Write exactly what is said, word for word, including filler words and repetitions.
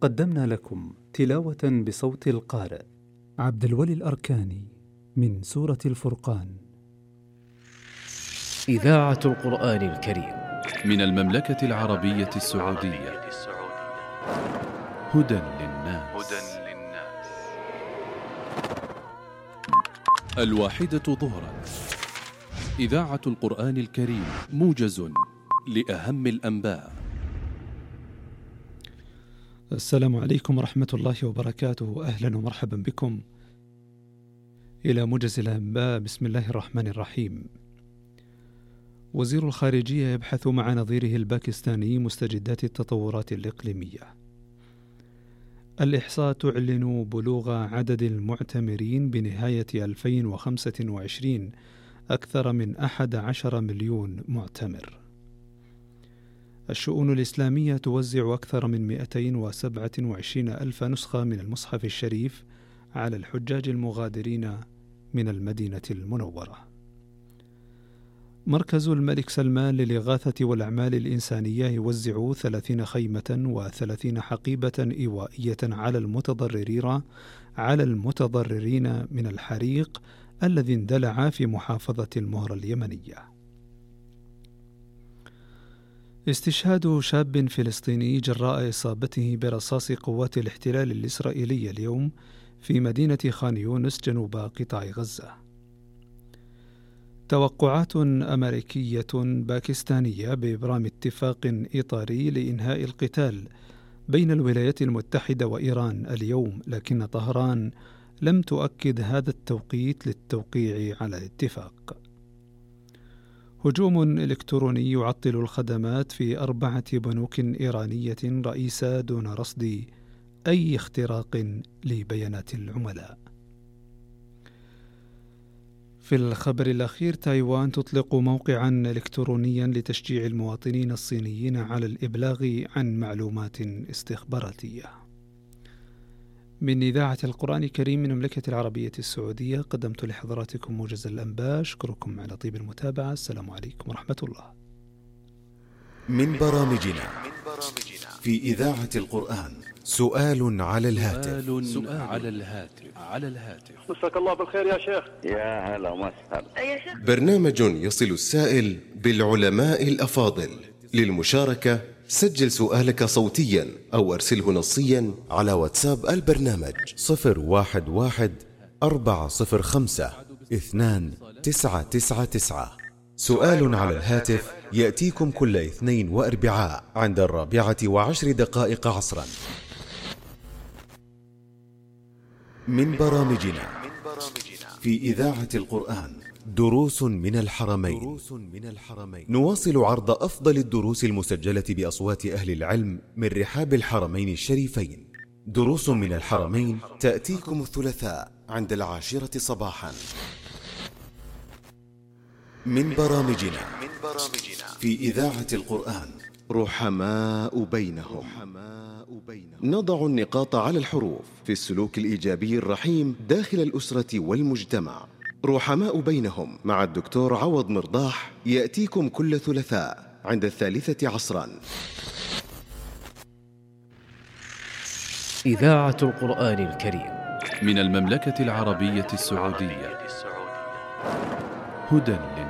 قدمنا لكم تلاوة بصوت القارئ عبد الولي الأركاني من سورة الفرقان. إذاعة القرآن الكريم من المملكة العربية السعودية. هدى للناس. الواحدة ظهرا. إذاعة القرآن الكريم موجز لأهم الأنباء. السلام عليكم ورحمة الله وبركاته. أهلا ومرحبا بكم إلى موجز الأنباء. بسم الله الرحمن الرحيم. وزير الخارجية يبحث مع نظيره الباكستاني مستجدات التطورات الإقليمية. الإحصاء تعلن بلوغ عدد المعتمرين بنهاية ألفين وخمسة وعشرين أكثر من أحد عشر مليون معتمر. الشؤون الإسلامية توزع أكثر من مئتين وسبعة وعشرين ألف نسخة من المصحف الشريف على الحجاج المغادرين من المدينة المنورة. مركز الملك سلمان للإغاثة والأعمال الإنسانية يوزع ثلاثين خيمة وثلاثين حقيبة إيوائية على المتضررين على المتضررين من الحريق الذي اندلع في محافظة المهرة اليمنية. استشهاد شاب فلسطيني جراء إصابته برصاص قوات الاحتلال الإسرائيلي اليوم في مدينة خان يونس جنوب قطاع غزة. توقعات أمريكية باكستانية بإبرام اتفاق إطاري لإنهاء القتال بين الولايات المتحدة وإيران اليوم، لكن طهران لم تؤكد هذا التوقيت للتوقيع على الاتفاق. هجوم إلكتروني يعطل الخدمات في أربعة بنوك إيرانية رئيسة دون رصد أي اختراق لبيانات العملاء. في الخبر الأخير، تايوان تطلق موقعا إلكترونيا لتشجيع المواطنين الصينيين على الإبلاغ عن معلومات استخباراتية. من إذاعة القرآن الكريم من المملكة العربية السعودية قدمت لحضراتكم موجز الأنباء. أشكركم على طيب المتابعة. السلام عليكم ورحمة الله. من برامجنا في إذاعة القرآن سؤال على الهاتف. سؤال على الهاتف على الهاتف مساك الله بالخير يا شيخ. يا هلا وسهلا يا شيخ. برنامج يصل السائل بالعلماء الأفاضل. للمشاركة سجل سؤالك صوتيا أو أرسله نصيا على واتساب البرنامج صفر واحد واحد أربعة صفر خمسة اثنان تسعة تسعة تسعة. سؤال على الهاتف يأتيكم كل اثنين وأربعاء عند الرابعة وعشر دقائق عصرا. من برامجنا في إذاعة القرآن دروس من الحرمين. نواصل عرض أفضل الدروس المسجلة بأصوات أهل العلم من رحاب الحرمين الشريفين. دروس من الحرمين تأتيكم الثلاثاء عند العاشرة صباحا. من برامجنا في إذاعة القرآن رحماء بينهم. نضع النقاط على الحروف في السلوك الإيجابي الرحيم داخل الأسرة والمجتمع. رحماء بينهم مع الدكتور عوض مرضاح يأتيكم كل ثلاثاء عند الثالثة عصرا. إذاعة القرآن الكريم من المملكة العربية السعودية. هدى